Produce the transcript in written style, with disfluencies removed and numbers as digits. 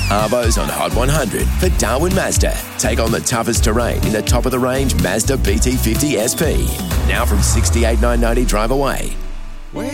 Arvo's on Hot 100 for Darwin Mazda. Take on the toughest terrain in the top-of-the-range Mazda BT50 SP. Now from $68,990 drive away.